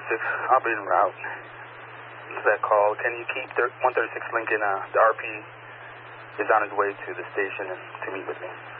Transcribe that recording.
136, I'll be en route. It's that call. Can you keep 136 Lincoln, the RP is on his way to the station to meet with me.